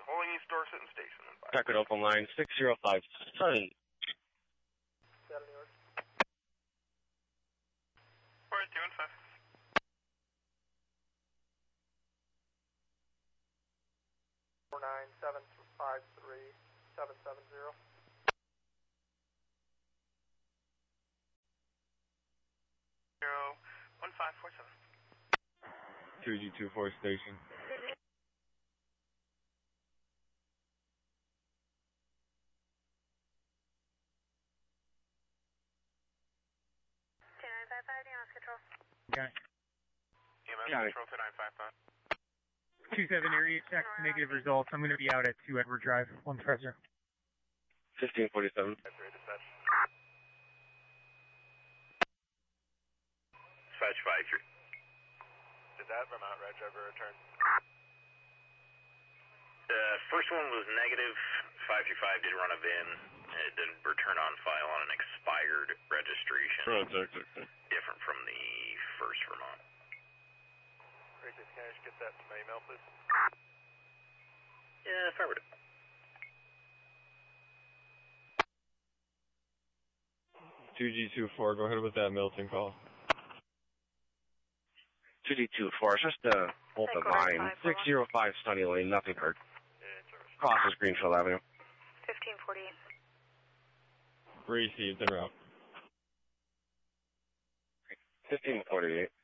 Calling East Dorset and Station. Packard open line 605 Sunny. Seattle, New York. 4215. 49753-770. 01547. 2G24 station. Control. Okay. EMS Got it. Control 2955. 27 area check, negative results. I'm going to be out at 2 Edward Drive, 1 Treasure. 1547. Dispatch. Dispatch 53. Did that Vermont Red Driver return? The first one was negative. 535 did run a VIN. It didn't return on file on an expired registration. Different from the first Vermont. Great, can I just get that to my email, please? Yeah, affirmative. Two G24, go ahead with that Milton call. 2D24, it's just both the line. 605 Sunny Lane, nothing heard. Crosses Greenfield Avenue. 1548. Received en route. 1548.